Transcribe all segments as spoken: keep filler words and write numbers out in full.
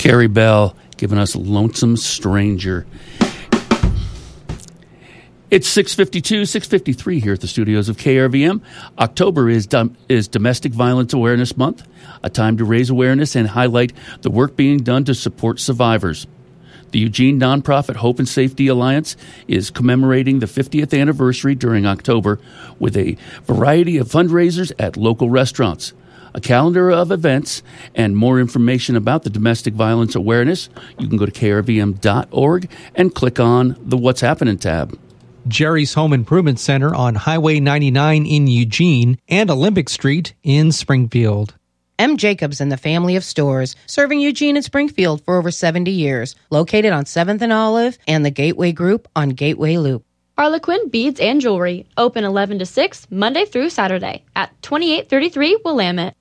Carrie Bell giving us Lonesome Stranger. It's six fifty-two, six fifty-three here at the studios of K R V M. October is dom- is Domestic Violence Awareness Month, a time to raise awareness and highlight the work being done to support survivors. The Eugene nonprofit Hope and Safety Alliance is commemorating the fiftieth anniversary during October with a variety of fundraisers at local restaurants, a calendar of events, and more information about the domestic violence awareness. You can go to K R V M dot org and click on the What's Happening tab. Jerry's Home Improvement Center on Highway ninety-nine in Eugene and Olympic Street in Springfield. M. Jacobs and the family of stores, serving Eugene and Springfield for over seventy years, located on seventh and Olive and the Gateway Group on Gateway Loop. Harlequin Beads and Jewelry, open eleven to six, Monday through Saturday, at twenty-eight thirty-three Willamette.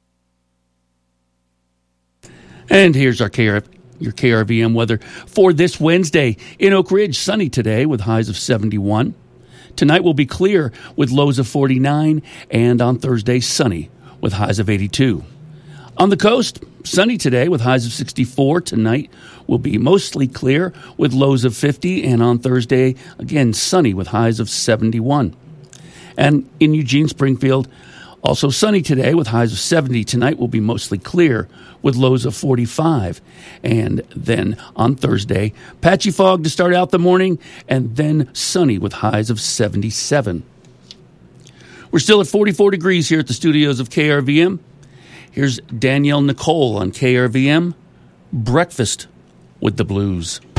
And here's our K R, your K R V M weather for this Wednesday. In Oak Ridge, sunny today with highs of seventy-one. Tonight will be clear with lows of forty-nine, and on Thursday, sunny with highs of eighty-two. On the coast, sunny today with highs of sixty-four. Tonight will be mostly clear with lows of fifty, and on Thursday, again, sunny with highs of seventy-one. And in Eugene, Springfield, also sunny today with highs of seventy. Tonight will be mostly clear with lows of forty-five. And then on Thursday, patchy fog to start out the morning, and then sunny with highs of seventy-seven. We're still at forty-four degrees here at the studios of K R V M. Here's Danielle Nicole on K R V M, Breakfast with the Blues.